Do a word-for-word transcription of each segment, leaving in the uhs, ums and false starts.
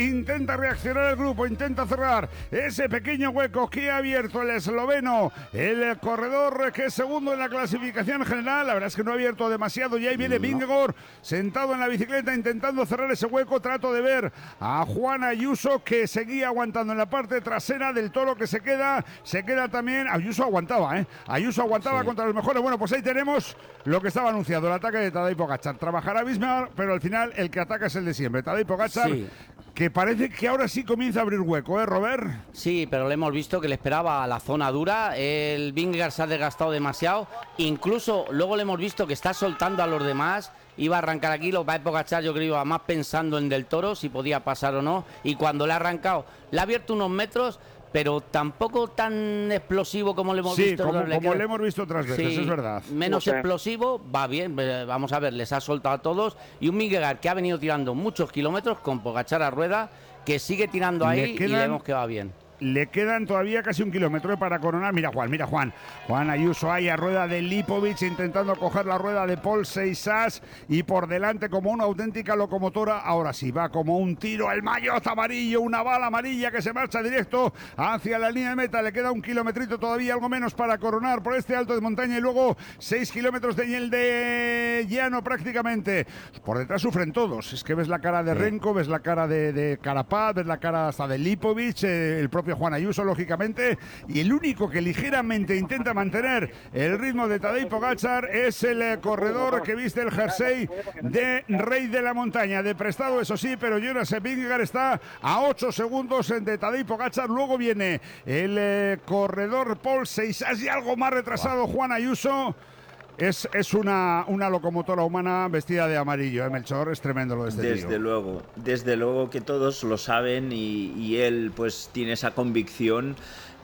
Intenta reaccionar el grupo, intenta cerrar ese pequeño hueco que ha abierto el esloveno, el corredor que es segundo en la clasificación general. La verdad es que no ha abierto demasiado y ahí viene no. Vingegaard sentado en la bicicleta intentando cerrar ese hueco. Trato de ver a Juan Ayuso que seguía aguantando en la parte trasera del Toro, que se queda, se queda también. Ayuso aguantaba, ¿eh? Ayuso aguantaba sí. contra los mejores. Bueno, pues ahí tenemos lo que estaba anunciado, el ataque de Tadej Pogačar. Trabajará Bismarck, pero al final el que ataca es el de siempre, Tadej Pogačar. Sí. Que parece que ahora sí comienza a abrir hueco, ¿eh, Robert? Sí, pero le hemos visto que le esperaba a la zona dura. El Vingegaard se ha desgastado demasiado. Incluso luego le hemos visto que está soltando a los demás. Iba a arrancar aquí, lo va a Pogačar, yo creo que iba más pensando en Del Toro, si podía pasar o no. Y cuando le ha arrancado, le ha abierto unos metros, pero tampoco tan explosivo como le hemos sí, visto. Sí, como, como le hemos visto otras veces, sí, es verdad. Menos okay. explosivo, va bien, vamos a ver, les ha soltado a todos. Y un Vingegaard que ha venido tirando muchos kilómetros con Pogačar a rueda, que sigue tirando ahí quedan... y vemos que va bien. Le quedan todavía casi un kilómetro para coronar. Mira Juan, mira Juan. Juan Ayuso ahí a rueda de Lipovic intentando coger la rueda de Paul Seixas y por delante como una auténtica locomotora. Ahora sí, va como un tiro el maillot amarillo, una bala amarilla que se marcha directo hacia la línea de meta. Le queda un kilometrito todavía, algo menos para coronar por este alto de montaña y luego seis kilómetros de hiel de llano prácticamente. Por detrás sufren todos. Es que ves la cara de sí. Renko, ves la cara de, de Carapaz, ves la cara hasta de Lipovic, eh, el propio Juan Ayuso, lógicamente, y el único que ligeramente intenta mantener el ritmo de Tadej Pogačar es el eh, corredor que viste el jersey de Rey de la Montaña, de prestado, eso sí, pero Jonas Vingegaard está a ocho segundos de Tadej Pogačar. Luego viene el eh, corredor Paul Seixas y algo más retrasado Juan Ayuso. Es, es una, una locomotora humana vestida de amarillo, ¿eh, Melchor? Es tremendo lo de este Desde tío. luego, desde luego que todos lo saben y, y él pues tiene esa convicción.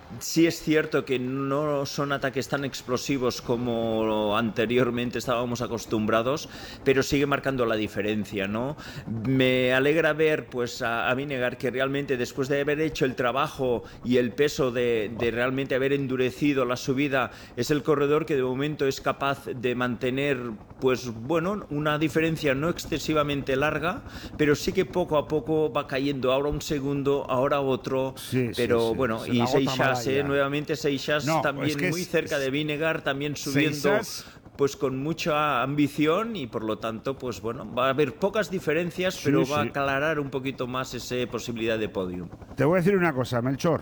Sí es cierto que no son ataques tan explosivos como anteriormente estábamos acostumbrados, pero sigue marcando la diferencia, ¿no? Me alegra ver pues a, a Vingegaard que realmente después de haber hecho el trabajo y el peso de, de realmente haber endurecido la subida, es el corredor que de momento es capaz de mantener pues bueno, una diferencia no excesivamente larga, pero sí que poco a poco va cayendo, ahora un segundo, ahora otro, sí, pero sí, sí. bueno, Se y Seixas eh, nuevamente Seixas no, también es que muy es, cerca de Vingegaard, también subiendo Seixas... pues con mucha ambición y por lo tanto pues bueno, va a haber pocas diferencias, sí, pero va sí. a aclarar un poquito más esa posibilidad de podio. Te voy a decir una cosa, Melchor,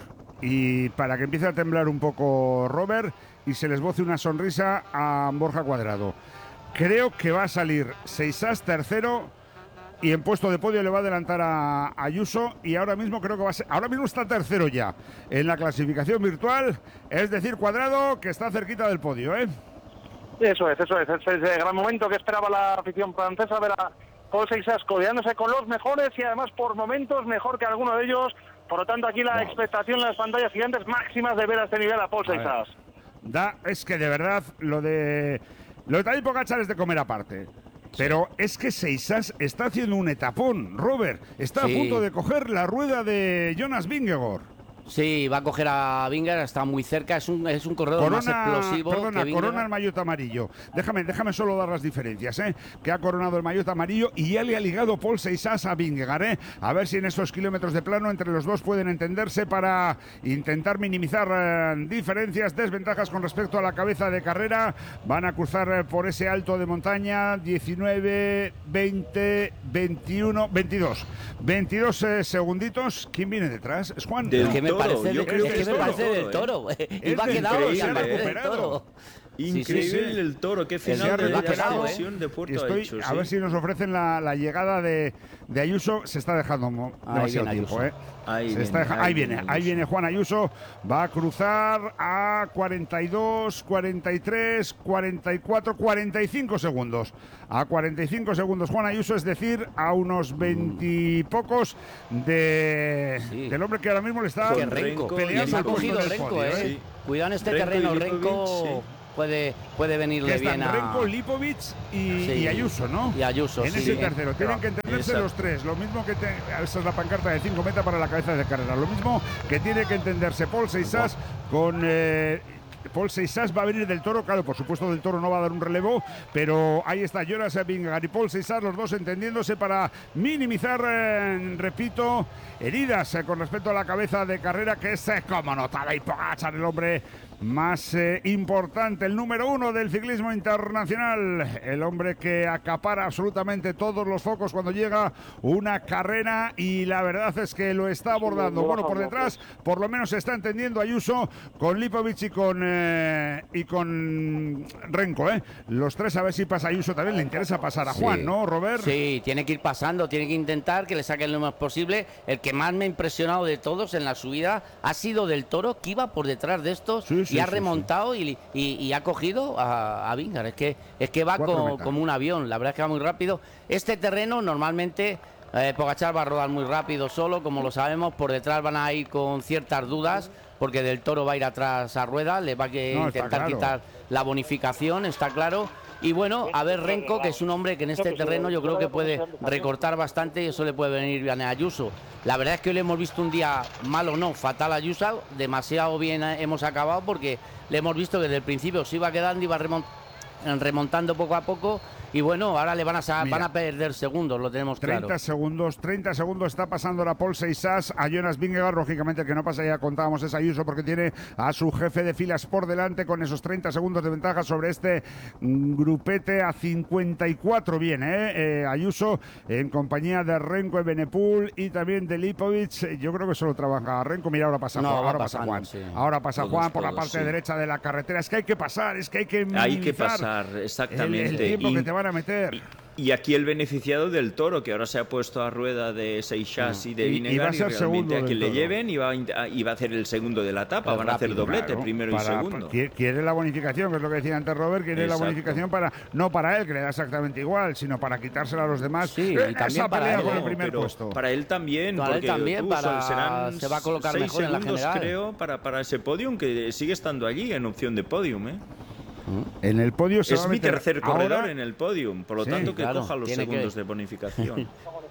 y para que empiece a temblar un poco Robert y se les boce una sonrisa a Borja Cuadrado. Creo que va a salir Seixas tercero y en puesto de podio le va a adelantar a Ayuso y ahora mismo creo que va a ser, ahora mismo está tercero ya en la clasificación virtual, es decir, Cuadrado que está cerquita del podio, ¿eh? Eso es, eso es, es el gran momento que esperaba la afición francesa, ver a Paul Seixas codeándose con los mejores y además por momentos mejor que alguno de ellos, por lo tanto aquí la wow. expectación en las pantallas gigantes máximas de ver a este nivel a Paul Seixas. Da, es que de verdad lo de lo de Tadej Pogačar es de comer aparte. Pero es que Seixas está haciendo un etapón, Robert. Está sí. a punto de coger la rueda de Jonas Vingegaard. Sí, va a coger a Vingegaard, está muy cerca, es un, es un corredor corona, más explosivo. Perdona, que corona el maillot amarillo. Déjame, déjame solo dar las diferencias, ¿eh? Que ha coronado el maillot amarillo y ya le ha ligado Paul Seixas a Vingegaard, ¿eh? A ver si en estos kilómetros de plano entre los dos pueden entenderse para intentar minimizar eh, diferencias, desventajas con respecto a la cabeza de carrera. Van a cruzar eh, por ese alto de montaña, diecinueve, veinte, veintiuno, veintidós. veintidós eh, segunditos. ¿Quién viene detrás? ¿Es Juan? Del que me parece, yo de, creo es que que me parece del Toro. Eh. Iba quedado y aparece del Toro. Increíble sí, sí, sí. el Toro, qué final de la ascensión de Puerto Estoy, ha hecho. A sí. ver si nos ofrecen la, la llegada de, de Ayuso. Se está dejando demasiado tiempo, ¿eh? Ahí, Se viene, está deja... ahí, ahí viene, viene ahí viene Juan Ayuso. Va a cruzar a cuarenta y dos, cuarenta y tres, cuarenta y cuatro, cuarenta y cinco segundos. A cuarenta y cinco segundos Juan Ayuso, es decir, a unos veintipocos de sí. del hombre que ahora mismo le está Renko, peleando ha cogido el Renko, ¿eh? Sí. Cuidado en este Renko terreno, el Renko sí. puede, puede venirle bien a... Renko, Lipovic y, sí. y Ayuso, ¿no? Y Ayuso, en sí. ese tercero. Tienen que entenderse Exacto. los tres. Lo mismo que... Te... Esa es la pancarta de cinco metas para la cabeza de carrera. Lo mismo que tiene que entenderse Paul Seixas con... Eh, Paul Seixas, va a venir del Toro, claro, por supuesto del Toro no va a dar un relevo, pero ahí está Jonas Vingegaard y Paul Seixas, los dos entendiéndose para minimizar, eh, repito, heridas eh, con respecto a la cabeza de carrera, que es, eh, como no, Tadej Pogačar, el hombre más eh, importante, el número uno del ciclismo internacional, el hombre que acapara absolutamente todos los focos cuando llega una carrera, y la verdad es que lo está abordando. Bueno, por detrás por lo menos se está entendiendo Ayuso con Lipovic y con eh, y con Renko, ¿eh? Los tres, a ver si pasa Ayuso también. Le interesa pasar a Juan, sí. ¿No, Robert? Sí, tiene que ir pasando, tiene que intentar que le saquen lo más posible. El que más me ha impresionado de todos en la subida ha sido del Toro, que iba por detrás de estos, sí, sí, y ha sí, remontado sí. Y, y, y ha cogido a, a Vingegaard. Es que, es que va como, como un avión, la verdad es que va muy rápido. Este terreno normalmente eh, Pogačar va a rodar muy rápido solo, como lo sabemos. Por detrás van a ir con ciertas dudas, porque del Toro va a ir atrás a rueda, le va a que no, intentar claro. quitar la bonificación, está claro. Y bueno, a ver Renko, que es un hombre que en este terreno yo creo que puede recortar bastante, y eso le puede venir bien a Ayuso. La verdad es que hoy le hemos visto un día malo, no, fatal a Ayuso, demasiado bien hemos acabado, porque le hemos visto que desde el principio se iba quedando, iba remontando poco a poco. Y bueno, ahora le van a, van a perder segundos, lo tenemos claro. treinta segundos, treinta segundos está pasando la Paul Seixas a Jonas Vingegaard. Lógicamente el que no pasa, ya contábamos, es Ayuso, porque tiene a su jefe de filas por delante con esos treinta segundos de ventaja sobre este grupete a cincuenta y cuatro. Bien, ¿eh? Eh, Ayuso en compañía de Renko, Evenepoel y también de Lipovic. Yo creo que solo trabaja Renko. Mira, ahora pasa, no, Juan, ahora pasando, pasa Juan. Sí. Ahora pasa todos, Juan por todos, la parte sí. derecha de la carretera. Es que hay que pasar, es que hay que minimizar Hay que pasar, exactamente. El, el tiempo y... que te van a meter. Y... Y aquí el beneficiado del Toro, que ahora se ha puesto a rueda de Seixas y de Vingegaard, y, y, y realmente a quien le lleven y va, a, y va a hacer el segundo de la etapa, van rápido, a hacer doblete, claro, primero para, y segundo. Quiere, quiere la bonificación, que es lo que decía antes Robert, quiere Exacto. la bonificación para, no para él, que le da exactamente igual, sino para quitársela a los demás. Sí, eh, y también para él, con el primer puesto. Para él también, para porque él también, tú, para, serán se va a colocar seis mejor segundos, en la general. creo, para, para ese podium, que sigue estando allí en opción de podium, ¿eh? En el podio se es va a mi meter tercer corredor ahora... en el podium, por lo sí, tanto que claro, coja los segundos que... de bonificación.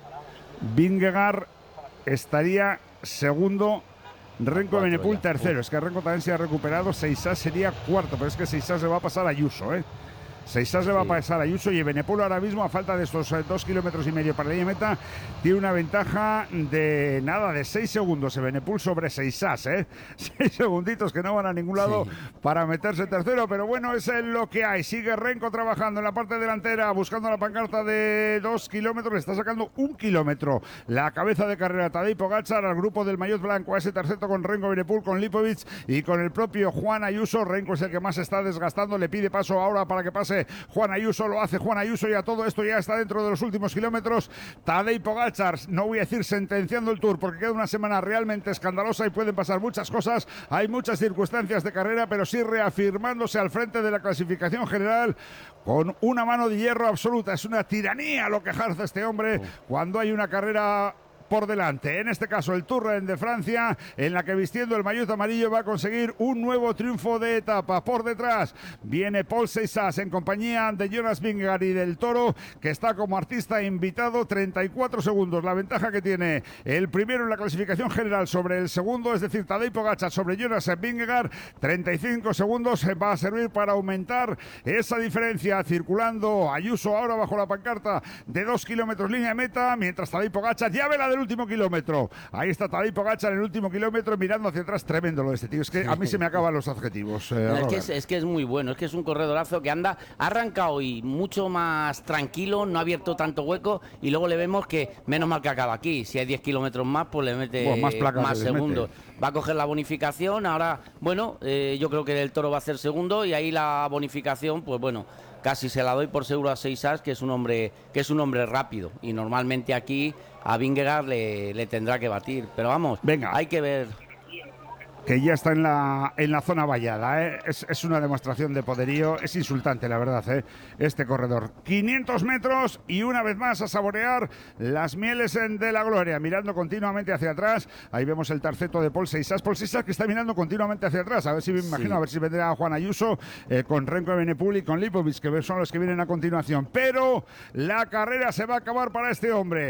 Vingegaard estaría segundo, Renko Evenepoel tercero. Es que Renko también se ha recuperado, Seixas sería cuarto, pero es que Seixas le va a pasar a Ayuso, ¿eh? Seixas le va a pasar a Ayuso, y Evenepoel ahora mismo, a falta de estos eh, dos kilómetros y medio para la línea de meta, tiene una ventaja de nada, de seis segundos Evenepoel sobre Seixas, ¿eh? Seis segunditos que no van a ningún lado sí. para meterse tercero, pero bueno, es lo que hay. Sigue Renko trabajando en la parte delantera, buscando la pancarta de dos kilómetros, le está sacando un kilómetro la cabeza de carrera Tadej Pogačar al grupo del maillot blanco, a ese tercero con Renko Evenepoel, con Lipovic y con el propio Juan Ayuso. Renko es el que más se está desgastando, le pide paso ahora para que pase Juan Ayuso, lo hace Juan Ayuso, y a todo esto ya está dentro de los últimos kilómetros Tadej Pogačar, no voy a decir sentenciando el Tour, porque queda una semana realmente escandalosa y pueden pasar muchas cosas, hay muchas circunstancias de carrera, pero sí reafirmándose al frente de la clasificación general con una mano de hierro absoluta. Es una tiranía lo que ejerce este hombre cuando hay una carrera por delante, en este caso el Tour de Francia, en la que vistiendo el maillot amarillo va a conseguir un nuevo triunfo de etapa. Por detrás viene Paul Seixas en compañía de Jonas Vingegaard y del Toro, que está como artista invitado. Treinta y cuatro segundos la ventaja que tiene el primero en la clasificación general sobre el segundo, es decir, Tadej Pogačar sobre Jonas Vingegaard. Treinta y cinco segundos va a servir para aumentar esa diferencia, circulando Ayuso ahora bajo la pancarta de dos kilómetros línea de meta, mientras Tadej Pogačar ya ve la del último kilómetro. Ahí está Tadej Pogačar en el último kilómetro mirando hacia atrás. Tremendo lo de este tío. Es que a mí se me acaban los adjetivos. Eh, no, es, que es, es que es muy bueno. Es que es un corredorazo que anda, ha arrancado y mucho más tranquilo, no ha abierto tanto hueco, y luego le vemos que menos mal que acaba aquí. Si hay diez kilómetros más, pues le mete bueno, más, placas más segundos. Mete. Va a coger la bonificación. Ahora, bueno, eh, yo creo que el Toro va a hacer segundo, y ahí la bonificación, pues bueno, casi se la doy por seguro a Seixas, que es un hombre que es un hombre rápido, y normalmente aquí a Vingegaard le, le tendrá que batir, pero vamos, venga, hay que ver. Que ya está en la, en la zona vallada, ¿eh? es, es una demostración de poderío, es insultante la verdad, ¿eh? Este corredor. quinientos metros y una vez más a saborear las mieles de la gloria, mirando continuamente hacia atrás. Ahí vemos el terceto de Paul Seixas, Paul Seixas que está mirando continuamente hacia atrás, a ver si me imagino, sí. a ver si vendrá Juan Ayuso eh, con Renko Evenepoel y con Lipovic, que son los que vienen a continuación, pero la carrera se va a acabar para este hombre.